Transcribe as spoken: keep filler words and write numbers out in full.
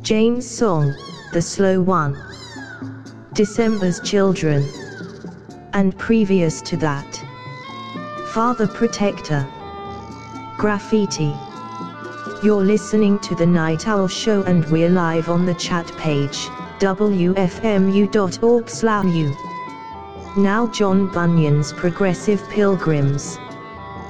Jane's Song, The Slow One, December's Children, and previous to that, Father Protector, Graffiti. You're listening to The Night Owl Show and we're live on the chat page, w f m u dot org slash u. Now John Bunyan's Progressive Pilgrims.